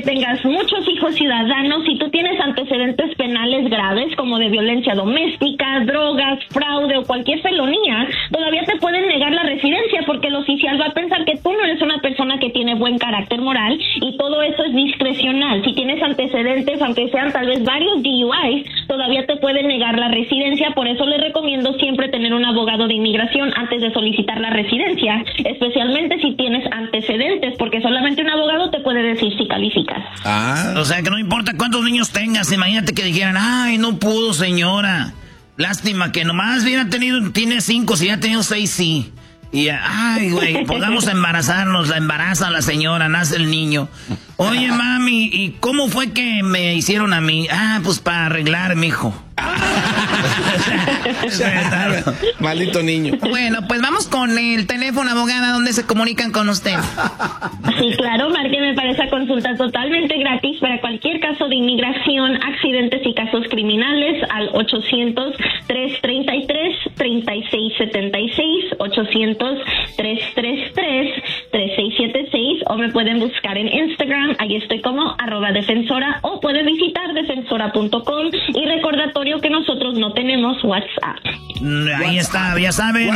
tengas muchos hijos ciudadanos, si tú tienes antecedentes penales graves como de violencia doméstica, drogas, fraude o cualquier felonía, todavía te pueden negar la residencia porque el oficial va a pensar que tú no eres una persona que tiene buen carácter moral y todo eso es discrecional. Si tienes antecedentes, aunque sean tal vez varios DUIs, todavía te pueden negar la residencia. Por eso les recomiendo siempre tener un abogado de inmigración antes de solicitar la residencia, especialmente si tienes antecedentes, porque solamente un abogado te puede decir si calificas. O sea que no importa cuántos niños tengas, imagínate que dijeran, ay, no pudo, señora. Lástima que nomás tiene 5, si ya ha tenido 6, sí. Y, ay, güey, podamos embarazarnos, la embaraza la señora, nace el niño. Oye, mami, ¿y cómo fue que me hicieron a mí? Pues para arreglar, mijo. Maldito niño. Bueno, pues vamos con el teléfono, abogada, donde se comunican con usted. Sí, claro, márqueme para esa consulta totalmente gratis para cualquier caso de inmigración, accidentes y casos criminales al 800-333-3676, 800-333-3676, o me pueden buscar en Instagram, ahí estoy como @defensora, o pueden visitar defensora.com. Y recordatorio que nosotros no tenemos WhatsApp. Ahí está, ya saben,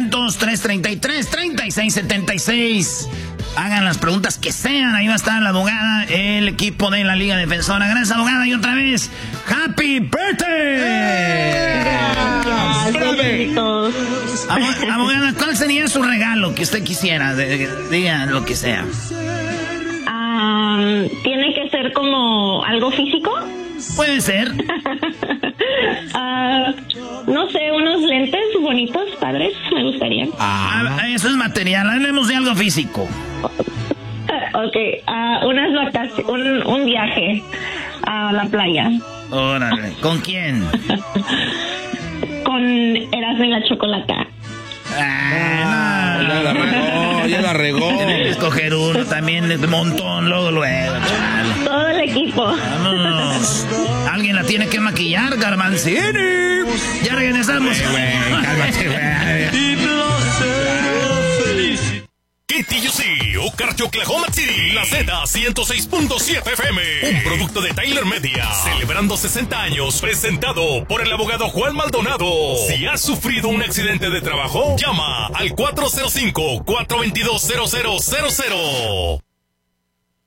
800-333-3676. Hagan las preguntas que sean, ahí va a estar la abogada, el equipo de la Liga Defensora. Gracias, abogada, y otra vez, ¡Happy Birthday! Gracias. Abogada, ¿cuál sería su regalo que usted quisiera? Diga lo que sea. ¿Tiene que ser como algo físico? Puede ser. No sé, unos lentes bonitos, padres, me gustarían. Eso es material, hablemos de algo físico. Unas vacaciones, un viaje a la playa. Órale, ¿con quién? Con Erasmo y la Chocolata. Ya la regó. Tiene que escoger uno también, un montón, luego. Todo el equipo. Vámonos. Alguien la tiene que maquillar, Garbanzini. Ya regresamos. Cálmate, güey. KTUC, Okarche, Oklahoma City, la Z106.7 FM, un producto de Tyler Media, celebrando 60 años, presentado por el abogado Juan Maldonado. Si has sufrido un accidente de trabajo, llama al 405-422-0000.